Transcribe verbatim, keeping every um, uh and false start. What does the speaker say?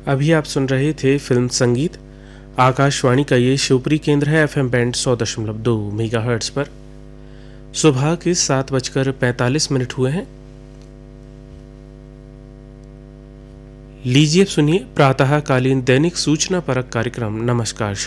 अभी आप सुन रहे थे फिल्म संगीत। आकाशवाणी का ये शिवपुरी केंद्र है, एफएम बैंड सौ दशमलव दो मेगाहर्ट्ज पर। सुबह के सात बजकर पैंतालीस मिनट हुए हैं। लीजिए सुनिए प्रातःकालीन दैनिक सूचना परक कार्यक्रम नमस्कार